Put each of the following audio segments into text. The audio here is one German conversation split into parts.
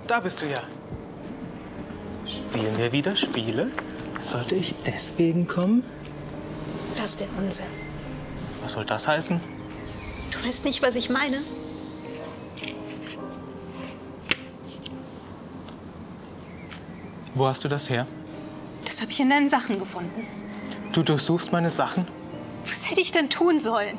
Da bist du ja. Spielen wir wieder Spiele? Sollte ich deswegen kommen? Das ist der Unsinn. Was soll das heißen? Du weißt nicht, was ich meine? Wo hast du das her? Das habe ich in deinen Sachen gefunden. Du durchsuchst meine Sachen? Was hätte ich denn tun sollen?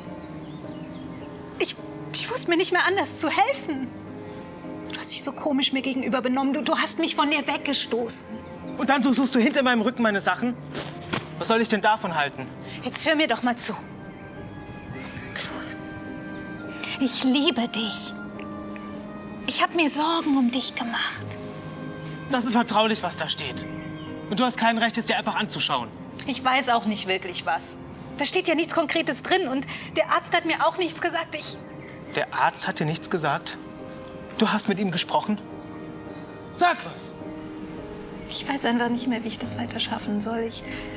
Ich wusste mir nicht mehr anders zu helfen. Du hast dich so komisch mir gegenüber benommen. Du hast mich von dir weggestoßen. Und dann durchsuchst du hinter meinem Rücken meine Sachen? Was soll ich denn davon halten? Jetzt hör mir doch mal zu. Claude, ich liebe dich. Ich habe mir Sorgen um dich gemacht. Das ist vertraulich, was da steht. Und du hast kein Recht, es dir einfach anzuschauen. Ich weiß auch nicht wirklich was. Da steht ja nichts Konkretes drin und der Arzt hat mir auch nichts gesagt. Der Arzt hat dir nichts gesagt? Du hast mit ihm gesprochen? Sag was! Ich weiß einfach nicht mehr, wie ich das weiter schaffen soll.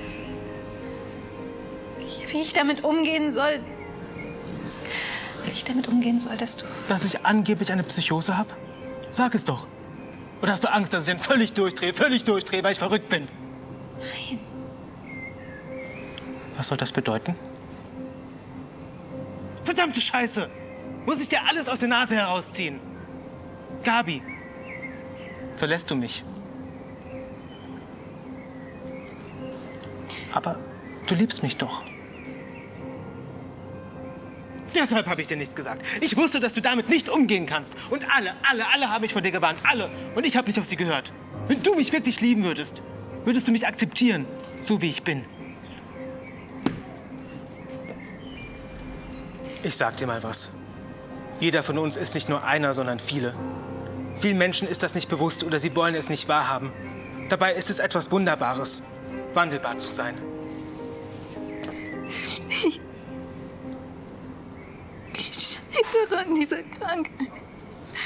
Wie ich damit umgehen soll. Wie ich damit umgehen soll, dass du... Dass ich angeblich eine Psychose habe? Sag es doch. Oder hast du Angst, dass ich dann völlig durchdrehe, weil ich verrückt bin? Nein. Was soll das bedeuten? Verdammte Scheiße! Muss ich dir alles aus der Nase herausziehen? Gabi, verlässt du mich? Aber du liebst mich doch. Deshalb habe ich dir nichts gesagt. Ich wusste, dass du damit nicht umgehen kannst. Und alle haben mich vor dir gewarnt. Alle. Und ich habe nicht auf sie gehört. Wenn du mich wirklich lieben würdest, würdest du mich akzeptieren, so wie ich bin. Ich sag dir mal was. Jeder von uns ist nicht nur einer, sondern viele. Vielen Menschen ist das nicht bewusst oder sie wollen es nicht wahrhaben. Dabei ist es etwas Wunderbares, wandelbar zu sein. Ich scheitere an dieser Krankheit.